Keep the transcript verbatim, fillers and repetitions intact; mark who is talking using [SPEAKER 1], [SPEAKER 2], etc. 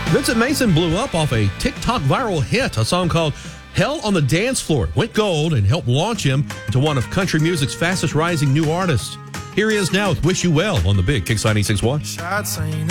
[SPEAKER 1] Vincent Mason blew up off a TikTok viral hit, a song called Hell on the Dance Floor. Went gold and helped launch him into one of country music's fastest rising new artists. Here he is now with Wish You Well on the big Kix ninety-six point one.